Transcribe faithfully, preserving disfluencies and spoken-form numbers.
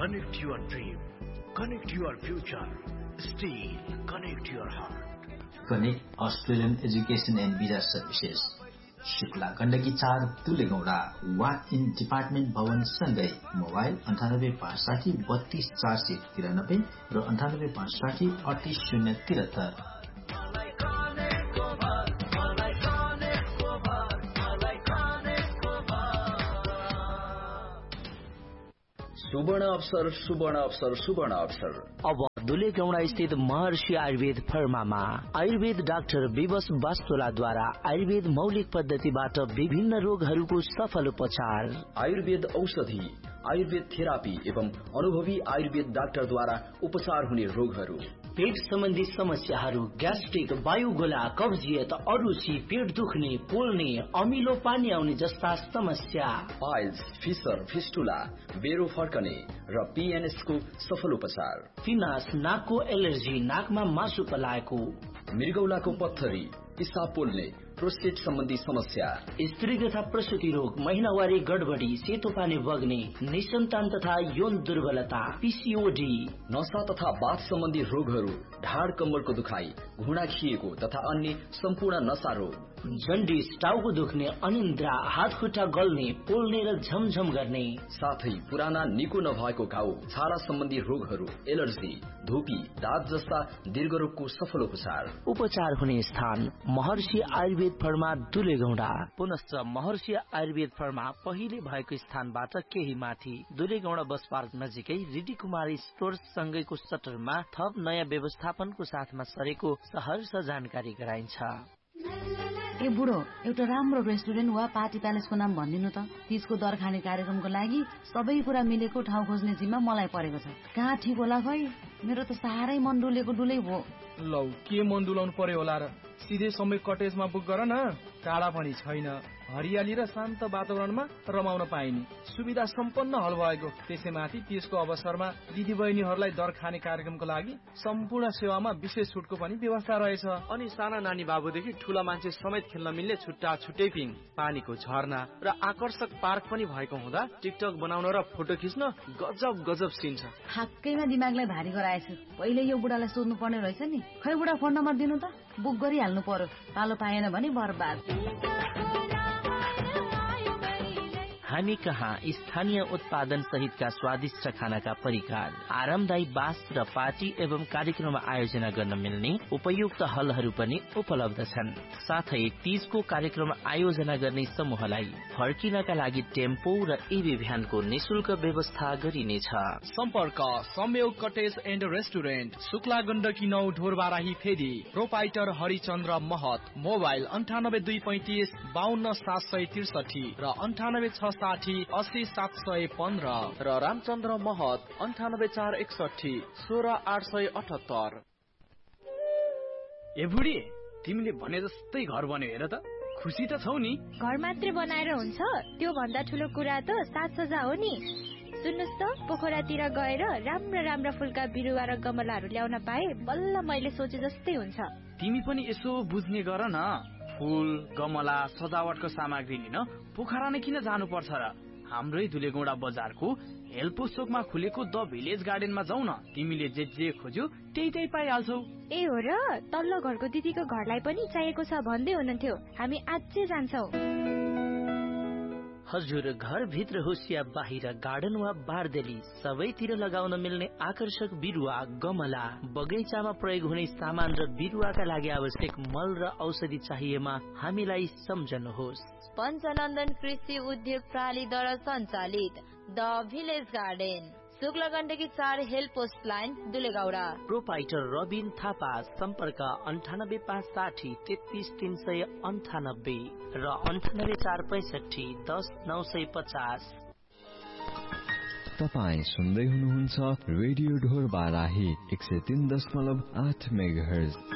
Connect your dream. Connect your future. Steel. Connect your heart. Connect Australian Education and Visa Services. Shukla Gandaki चार तुलेगौडा वा in department भवन सँगै mobile अन्ठानब्बे पाँच साठी बत्तीस चार सय तिरानब्बे र अन्ठानब्बे पाँच साठी अडतिस शून्य तिहत्तर। सुवर्ण अवसर सुवर्ण अवसर सुवर्ण अवसर अब दुलेगौडा स्थित महर्षि आयुर्वेद फर्मामा आयुर्वेद डाक्टर विवश वास्तोलाद्वारा आयुर्वेद मौलिक पद्धतिबाट विभिन्न रोगहरूको सफल उपचार, आयुर्वेद औषधि, आयुर्वेद थेरापी एवं अनुभवी आयुर्वेद डाक्टरद्वारा उपचार हुने रोगहरू, पेट सम्बन्धी समस्याहरू, ग्यास्ट्रिक, वायुगोला, कब्जियत, अरुचि, पेट दुख्ने, पोल्ने, अमिलो पानी आउने जस्ता समस्या, पाइल्स, फिसर, फिस्टुला, बेरो फर्कने र पीएनएस को सफल उपचार, फिनास, नाकको एलर्जी, नाकमा मासु पलाएको, मृगौलाको पत्थरी, पिसाब पोल्ने, प्रोस्टेट सम्बन्धी समस्या, स्त्री तथा प्रसूति रोग, महिनावारी गडबडी, सेतो पानी बग्ने, निसन्तान तथा यौन दुर्बलता, पीसीओडी, नसा तथा बाथ सम्बन्धी रोगहरू, ढाड कम्मरको दुखाइ, घुँडा खिएको तथा अन्य सम्पूर्ण नसा रोग, जन्डिस, टाउको दुख्ने, अनिन्द्रा, हात खुट्टा गल्ने, पोल्ने र झमझम गर्ने, साथै पुराना निको नभएको घाउ, छाला सम्बन्धी रोगहरू, एलर्जी, धुपी, दाँत जस्ता दीर्घरोगको सफल उपचार। उपचार हुने स्थान महर्षि आयुर्वेद फर्मा दुलेगौडा। पुनश्च महर्षि आयुर्वेद फर्मा पहिले भएको स्थानबाट केही माथि दुलेगौडा बस पार्क नजिकै रिडी कुमारी स्टोर्स सँगैको सटरमा थप नयाँ व्यवस्थापनको साथमा सरेको सहर्ष जानकारी गराइन्छ। ए बुढो, एउटा राम्रो रेस्टुरेन्ट वा पार्टी प्यालेसको नाम भनिदिनु त। तीजको दर खाने कार्यक्रमको लागि सबै कुरा मिलेको ठाउँ खोज्ने जिम्मा मलाई परेको छ। कहाँ ठिक होला खै? मेरो त साह्रै मन डुलेको डुलै भयो। लौ, के मन डुलाउनु पर्यो होला र? सिधै समय कटेजमा बुक गर न। टाढा पनि छैन, हरियाली र शान्त वातावरणमा रमाउन पाइने सुविधा सम्पन्न हल भएको। त्यसैमाथि त्यसको अवसरमा दिदी बहिनीहरूलाई दर खाने कार्यक्रमको लागि सम्पूर्ण सेवामा विशेष छुटको पनि व्यवस्था रहेछ। अनि साना नानी बाबुदेखि ठूला मान्छे समेत खेल्न मिल्ने छुट्टा छुट्टै पिङ, पानीको झरना र आकर्षक पार्क पनि भएको हुँदा टिकटक बनाउन र फोटो खिच्न गजब गजब सीन छ। ठ्याक्कैमा दिमागलाई भारी गराएछु। पहिले यो बुढालाई सोध्नु पर्ने रहेछ नि। खै बुढा, फोन नम्बर दिनु त, बुक गरिहाल्नु पर्यो। पालो पाएन भने बर्बाद। हामी कहाँ स्थानीय उत्पादन सहितका स्वादिष्ट खानाका परिकार, आरामदायी बास र पार्टी एवं कार्यक्रम आयोजना गर्न मिल्ने उपयुक्त हलहरू पनि उपलब्ध छन्। साथै तीजको कार्यक्रम आयोजना गर्ने समूहलाई फर्किनका लागि टेम्पो र ईभी भ्यानको निशुल्क व्यवस्था गरिनेछ। सम्पर्क संयोग cottage and restaurant, Shukla Gandaki नौ, ढोरबाराही फेदी, प्रोपाइटर हरिचन्द्र महत, मोबाइल अन्ठानब्बे दुई पैंतिस बाहन्न सात सय त्रिसठी र अन्ठानब्बे छ साठी अस्सी सात सय पन्ध्र र रामचन्द्र महत अन्ठानब्बे चार एकसठी सोह्र आठ सय अठहत्तर। ए बुढी, तिमीले भने जस्तै घर बन्यो हेर त। खुसी त छौ नि? घर मात्रै बनाएर हुन्छ? त्यो भन्दा ठुलो कुरा त साज सज्जा हो नि। सुन्नुस् त, पोखरातिर गएर राम्रा राम्रा फुलका बिरुवा र गमलाहरू ल्याउन पाए बल्ल मैले सोचे जस्तै हुन्छ। तिमी पनि यसो बुझ्ने गर न। फूल, गमला, सजावटको सामग्री लिन पोखरा नै किन जानु पर्छ र? हाम्रै दुलेगौडा बजारको हेल्पोसोकमा खुलेको द भिलेज गार्डनमा जाऊ न। तिमीले जे जे खोज्यो त्यही त्यही पाइहाल्छौ। ए हो र? तल्लो घरको दिदीको घरलाई पनि चाहिएको छ भन्दै हुनुहुन्थ्यो। हामी आजै जान्छौ। हजुर, घर भित्र होस् या बाहिर, गार्डन वा बारदेली, सबैतिर लगाउन मिल्ने आकर्षक बिरुवा, गमला, बगैँचामा प्रयोग हुने सामान र बिरुवाका लागि आवश्यक मल र औषधि चाहिएमा हामीलाई सम्झनुहोस्। पञ्चनन्दन कृषि उद्योग प्रणालीद्वारा सञ्चालित the village garden, Shukla Gandaki चार help post line, दुलेगौडा। Proprietor Rabin Thapa, सम्पर्क अन्ठानब्बे पाँच साठी तेत्तिस तीन सय अन्ठानब्बे र अन्ठानब्बे चार पैसठी दस नौ सय पचास। तपाईँ सुन्दै हुनुहुन्छ रेडियो ढोर बाराही एक सय तीन दशमलव आठ मेगाहर्ज।